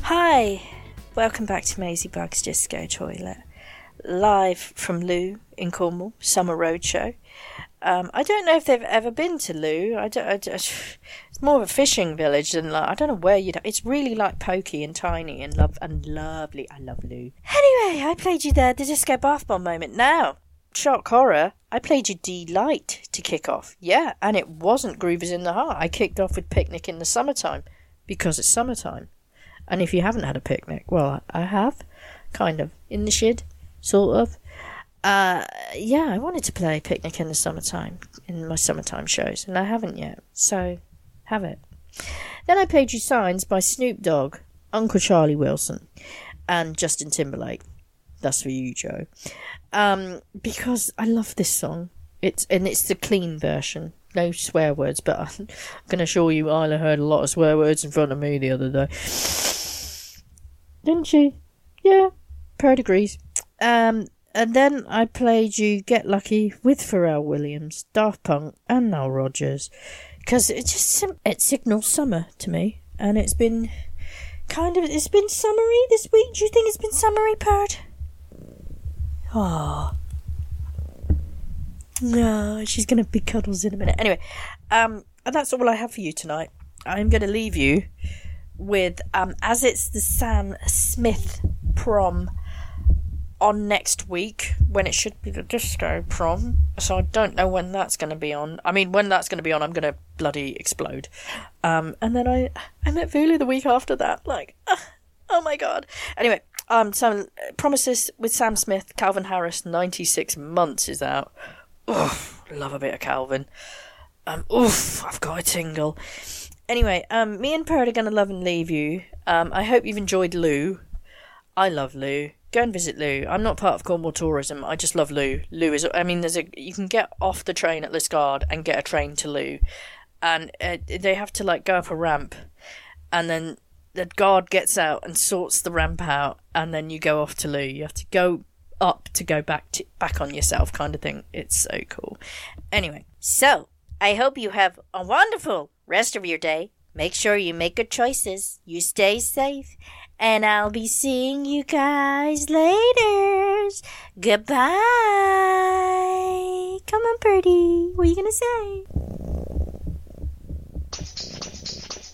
Hi, welcome back to Maisie Bug's Disco Toilet, live from Loo in Cornwall, Summer Roadshow. I don't know if they've ever been to Loo. It's more of a fishing village than I don't know where you'd. It's really like pokey and tiny and lovely. I love Loo. Anyway, I played you the disco bath bomb moment. Now, shock horror, I played you Delight to kick off. Yeah, and it wasn't Groovers in the Heart. I kicked off with Picnic in the Summertime because it's summertime. And if you haven't had a picnic, well, I have, kind of, in the shed, sort of. Yeah, I wanted to play Picnic in the Summertime, in my summertime shows, and I haven't yet, so have it. Then I played you Signs by Snoop Dogg, Uncle Charlie Wilson, and Justin Timberlake. That's for you, Joe. Because I love this song. It's the clean version. No swear words, but I'm going to assure you Isla heard a lot of swear words in front of me the other day. Didn't she? Yeah, Pearl agrees. And then I played you Get Lucky with Pharrell Williams, Daft Punk and Nile Rodgers. Because it signals summer to me. And it's been summery this week. Do you think it's been summery, Perd? Oh. No, she's going to be cuddles in a minute. Anyway, and that's all I have for you tonight. I'm going to leave you with, as it's the Sam Smith prom on next week, when it should be the disco prom. So I don't know when that's going to be on. I mean, when that's going to be on, I'm going to bloody explode. And then I met Vulu the week after that. Like, oh my God. Anyway, so Promises with Sam Smith, Calvin Harris, 96 Months is out. Oof, love a bit of Calvin. I've got a tingle. Anyway, me and Perd are going to love and leave you. I hope you've enjoyed Loo. I love Loo. Go and visit Loo. I'm not part of Cornwall Tourism. I just love Loo. Loo is, I mean, you can get off the train at Liskeard and get a train to Loo. And they have to, like, go up a ramp. And then the guard gets out and sorts the ramp out. And then you go off to Loo. You have to go up to go back on yourself, kind of thing. It's so cool. Anyway, so I hope you have a wonderful rest of your day. Make sure you make good choices. You stay safe. And I'll be seeing you guys later. Goodbye. Come on, Birdie. What are you going to say?